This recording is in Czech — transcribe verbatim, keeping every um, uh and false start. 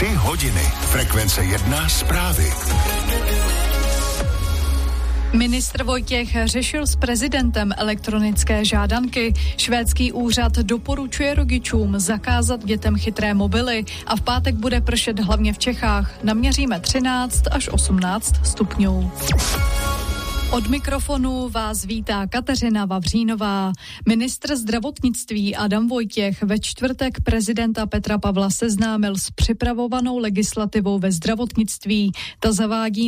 Tři hodiny. Frekvence jedna zprávy. Ministr Vojtěch řešil s prezidentem elektronické žádanky. Švédský úřad doporučuje rodičům zakázat dětem chytré mobily a v pátek bude pršet hlavně v Čechách. Naměříme třináct až osmnáct stupňů. Od mikrofonu vás vítá Kateřina Vavřínová. Ministr zdravotnictví Adam Vojtěch ve čtvrtek prezidenta Petra Pavla seznámil s připravovanou legislativou ve zdravotnictví. Ta zavádí